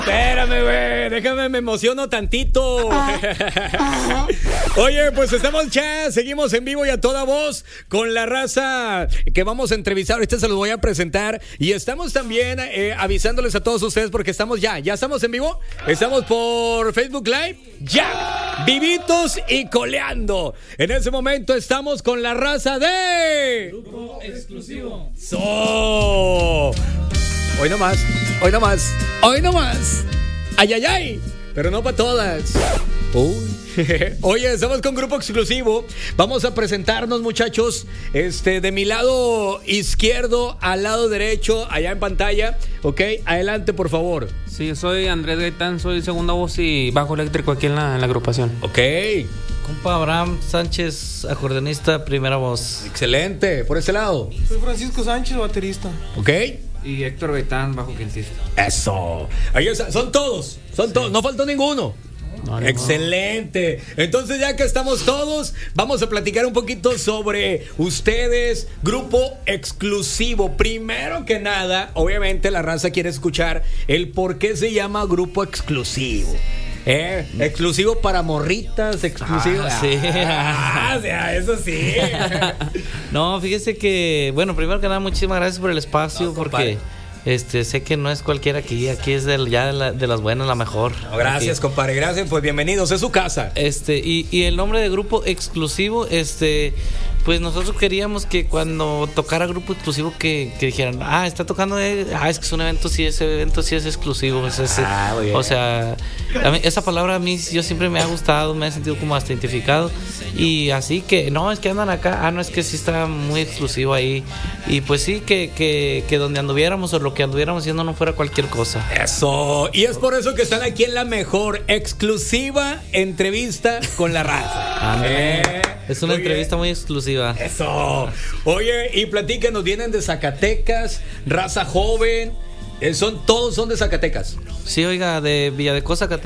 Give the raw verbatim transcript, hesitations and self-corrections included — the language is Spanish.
Espérame, güey, déjame, me emociono tantito. Oye, pues estamos ya, seguimos en vivo y a toda voz con la raza que vamos a entrevistar. Ahorita se los voy a presentar. Y estamos también eh, avisándoles a todos ustedes porque estamos ya, ya estamos en vivo. Estamos por Facebook Live, ya, vivitos y coleando. En ese momento estamos con la raza de Grupo Exclusivo. So. Hoy no más, hoy no más, hoy no más. Ay, ay, ay. Pero no para todas. Uy. Oye, estamos con Grupo Exclusivo. Vamos a presentarnos, muchachos. Este, de mi lado izquierdo al lado derecho, allá en pantalla. Ok, adelante, por favor. Sí, soy Andrés Gaitán, soy segunda voz y bajo eléctrico aquí en la, en la agrupación. Ok. Compa Abraham Sánchez, acordeonista, primera voz. Excelente, por ese lado. Soy Francisco Sánchez, baterista. Ok. Y Héctor Gaitán, bajo quintista. Eso. Ahí está. Son todos, son sí. todos, no faltó ninguno. No, no, excelente. Entonces, ya que estamos todos, vamos a platicar un poquito sobre ustedes, Grupo Exclusivo. Primero que nada, obviamente la raza quiere escuchar el por qué se llama Grupo Exclusivo. Eh, exclusivo para morritas, exclusivo. Ah, sí. Ah, o sea, eso sí. No, fíjese que, bueno, primero que nada, muchísimas gracias por el espacio, no, porque este sé que no es cualquiera aquí, aquí es del, ya de, la, de las buenas, la mejor. No, gracias, aquí. Compadre, gracias, pues bienvenidos, es su casa. Este, y, y el nombre de Grupo Exclusivo, este, pues nosotros queríamos que cuando tocara Grupo Exclusivo que, que dijeran, ah, está tocando, de, ah, es que es un evento, sí, ese evento sí es exclusivo. Es, es, ah, muy bien. O sea, a mí, esa palabra a mí yo siempre me ha gustado, me he sentido como hasta identificado. Y así que, no, es que andan acá, ah, no, es que sí está muy exclusivo ahí. Y pues sí, que, que, que donde anduviéramos o lo que anduviéramos haciendo no fuera cualquier cosa. Eso, y es por eso que están aquí en la mejor exclusiva entrevista con la raza. Eh, es una entrevista muy exclusiva. Eso. Oye, y platícanos, vienen de Zacatecas, raza joven, eh, son, todos son de Zacatecas. Sí, oiga, de Villadecosa, Zacatecas.